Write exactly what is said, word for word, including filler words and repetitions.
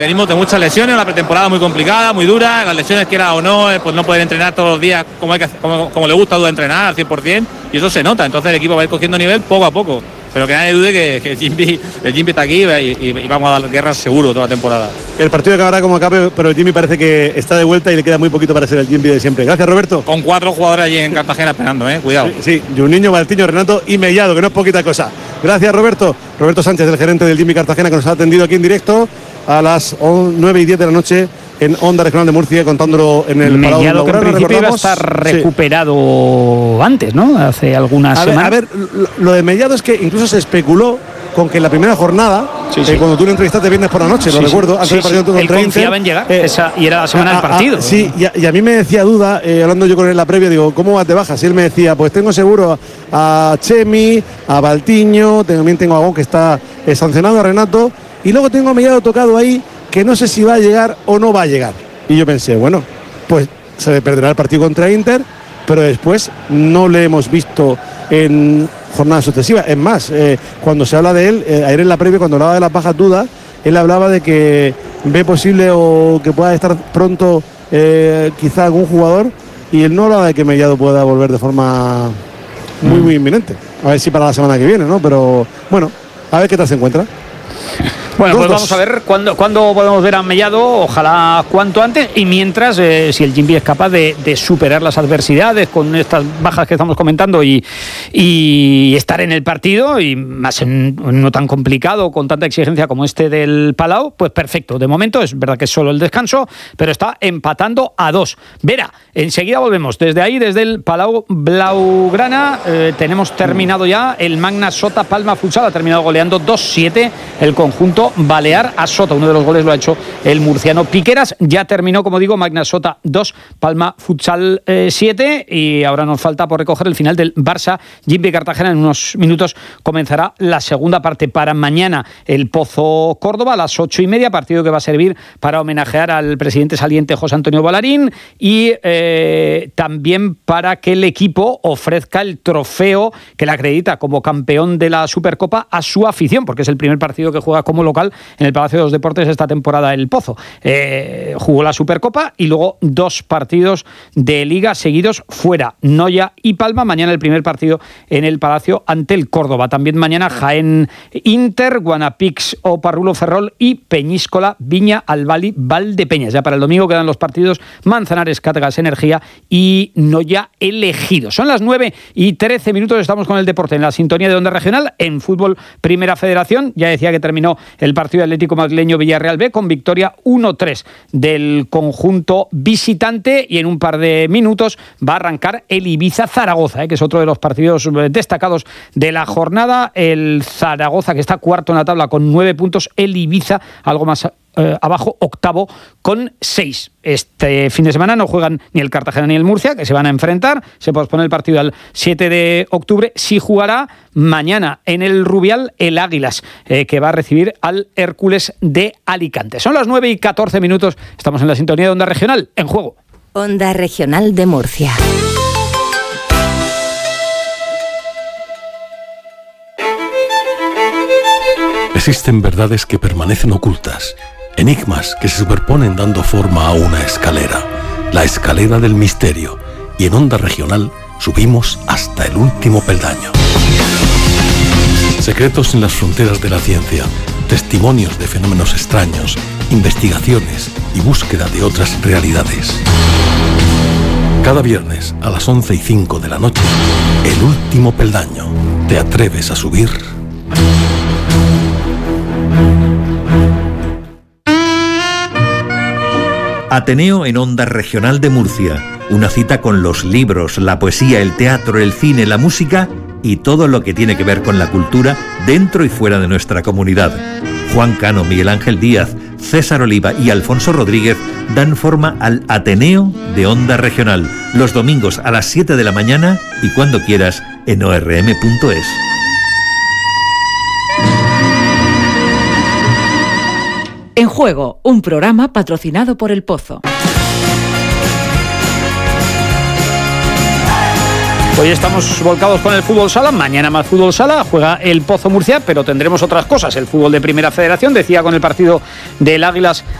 Venimos de muchas lesiones, una pretemporada muy complicada, muy dura, las lesiones quiera o no, pues no pueden entrenar todos los días como, hay que, como, como le gusta a entrenar al cien por ciento y eso se nota, entonces el equipo va a ir cogiendo nivel poco a poco, pero que nadie dude que, que el Jimmy, el Jimmy está aquí y, y, y vamos a dar guerra seguro toda la temporada. El partido acabará como acabe, pero el Jimmy parece que está de vuelta y le queda muy poquito para ser el Jimmy de siempre. Gracias, Roberto. Con cuatro jugadores allí en Cartagena esperando, eh, cuidado. Sí, sí, y un niño, Valtiño, Renato y Mellado, que no es poquita cosa. Gracias, Roberto. Roberto Sánchez, el gerente del Jimmy Cartagena, que nos ha atendido aquí en directo a las nueve y diez de la noche en Onda Regional de Murcia, contándolo en el Palau Mellado, que en principio iba a estar recuperado sí. antes, ¿no? Hace algunas a ver, semanas. A ver, lo, lo de Mellado es que incluso se especuló con que en la primera jornada, sí, sí. Eh, cuando tú le entrevistaste viernes por la noche, sí, lo sí. recuerdo, antes sí, del partido sí. contra Él confiaba en llegar, eh, esa, y era la semana a, del partido. A, sí, y a, y a mí me decía duda, eh, hablando yo con él en la previa, digo, ¿cómo vas de bajas? Y él me decía, pues tengo seguro a, a Chemi, a Valtiño, también tengo a Gon, que está eh, sancionado, a Renato, y luego tengo a Mellado tocado ahí, que no sé si va a llegar o no va a llegar. Y yo pensé, bueno, pues se perderá el partido contra Inter, pero después no le hemos visto en jornadas sucesivas. Es más, eh, cuando se habla de él, eh, ayer en la previa, cuando hablaba de las bajas dudas, él hablaba de que ve posible o que pueda estar pronto eh, quizá algún jugador, y él no hablaba de que Mellado pueda volver de forma muy, muy inminente. A ver si para la semana que viene, ¿no? Pero bueno, a ver qué tal se encuentra. Bueno, dos, pues vamos dos. a ver cuándo, cuándo podemos ver a Mellado, ojalá cuanto antes, y mientras, eh, si el Jimmy es capaz de, de superar las adversidades con estas bajas que estamos comentando y, y estar en el partido, y más en no tan complicado, con tanta exigencia como este del Palau, pues perfecto. De momento es verdad que es solo el descanso, pero está empatando a dos. Vera, enseguida volvemos. Desde ahí, desde el Palau Blaugrana, eh, tenemos terminado ya el Magna Sota Palma Futsal, ha terminado goleando dos siete el conjunto balear a Sota. Uno de los goles lo ha hecho el murciano Piqueras. Ya terminó, como digo, Magna Sota dos, Palma Futsal eh, siete, y ahora nos falta por recoger el final del Barça Jimmy Cartagena. En unos minutos comenzará la segunda parte. Para mañana el Pozo Córdoba a las ocho y media, partido que va a servir para homenajear al presidente saliente José Antonio Balarín y eh, también para que el equipo ofrezca el trofeo que le acredita como campeón de la Supercopa a su afición, porque es el primer partido que juega como local en el Palacio de los Deportes esta temporada el Pozo. Eh, jugó la Supercopa y luego dos partidos de Liga seguidos fuera, Noya y Palma. Mañana el primer partido en el Palacio ante el Córdoba. También mañana Jaén Inter, Guanapix o Parrulo Ferrol y Peñíscola Viña Albali Valdepeñas. Ya para el domingo quedan los partidos Manzanares Cátegas Energía y Noya Elegido. Son las nueve y trece minutos, estamos con el deporte en la sintonía de Onda Regional. En fútbol Primera Federación, ya decía que terminó el partido Atlético Madrileño Villarreal B con victoria uno tres del conjunto visitante, y en un par de minutos va a arrancar el Ibiza Zaragoza, eh, que es otro de los partidos destacados de la jornada. El Zaragoza, que está cuarto en la tabla con nueve puntos, el Ibiza algo más Eh, abajo, octavo con seis. Este fin de semana no juegan ni el Cartagena ni el Murcia, que se van a enfrentar. Se pospone el partido al siete de octubre. Sí jugará mañana en el Rubial el Águilas, eh, que va a recibir al Hércules de Alicante. Son las nueve y catorce minutos. Estamos en la sintonía de Onda Regional. En juego. Onda Regional de Murcia. Existen verdades que permanecen ocultas, enigmas que se superponen dando forma a una escalera, la escalera del misterio, y en Onda Regional subimos hasta el último peldaño. Secretos en las fronteras de la ciencia, testimonios de fenómenos extraños, investigaciones y búsqueda de otras realidades. Cada viernes a las once y cinco de la noche, el último peldaño. ¿Te atreves a subir? Ateneo en Onda Regional de Murcia. Una cita con los libros, la poesía, el teatro, el cine, la música y todo lo que tiene que ver con la cultura dentro y fuera de nuestra comunidad. Juan Cano, Miguel Ángel Díaz, César Oliva y Alfonso Rodríguez dan forma al Ateneo de Onda Regional, los domingos a las siete de la mañana y cuando quieras en o r m punto es. En Juego, un programa patrocinado por El Pozo. Hoy estamos volcados con el fútbol sala, mañana más fútbol sala, juega el Pozo Murcia, pero tendremos otras cosas. El fútbol de Primera Federación, decía con el partido del Águilas